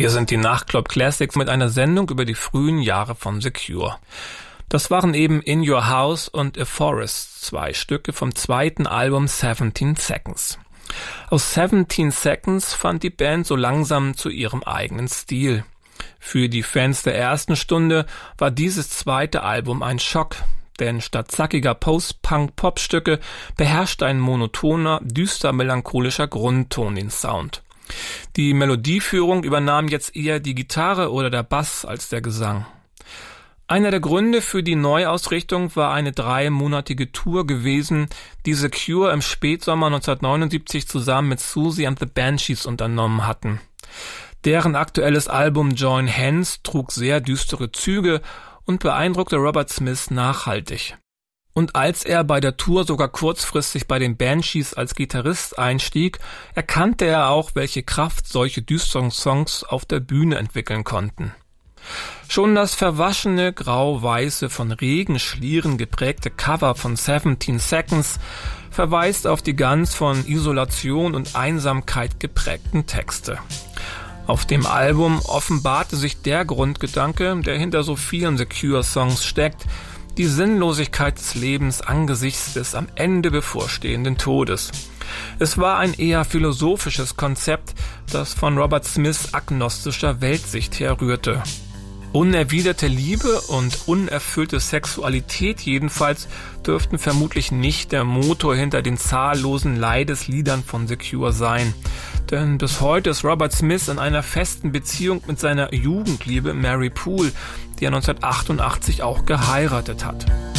Hier sind die Nachtclub Classics mit einer Sendung über die frühen Jahre von The Cure. Das waren eben In Your House und A Forest, 2 Stücke vom zweiten Album 17 Seconds. Aus 17 Seconds fand die Band so langsam zu ihrem eigenen Stil. Für die Fans der ersten Stunde war dieses zweite Album ein Schock, denn statt zackiger Post-Punk-Pop-Stücke beherrschte ein monotoner, düster melancholischer Grundton den Sound. Die Melodieführung übernahm jetzt eher die Gitarre oder der Bass als der Gesang. Einer der Gründe für die Neuausrichtung war eine 3-monatige Tour gewesen, die The Cure im Spätsommer 1979 zusammen mit Siouxsie and the Banshees unternommen hatten. Deren aktuelles Album Join Hands trug sehr düstere Züge und beeindruckte Robert Smith nachhaltig. Und als er bei der Tour sogar kurzfristig bei den Banshees als Gitarrist einstieg, erkannte er auch, welche Kraft solche düsteren Songs auf der Bühne entwickeln konnten. Schon das verwaschene, grau-weiße, von Regenschlieren geprägte Cover von 17 Seconds verweist auf die ganz von Isolation und Einsamkeit geprägten Texte. Auf dem Album offenbarte sich der Grundgedanke, der hinter so vielen The Cure-Songs steckt: die Sinnlosigkeit des Lebens angesichts des am Ende bevorstehenden Todes. Es war ein eher philosophisches Konzept, das von Robert Smiths agnostischer Weltsicht herrührte. Unerwiderte Liebe und unerfüllte Sexualität jedenfalls dürften vermutlich nicht der Motor hinter den zahllosen Leidesliedern von The Cure sein. Denn bis heute ist Robert Smith in einer festen Beziehung mit seiner Jugendliebe Mary Poole, die er 1988 auch geheiratet hat.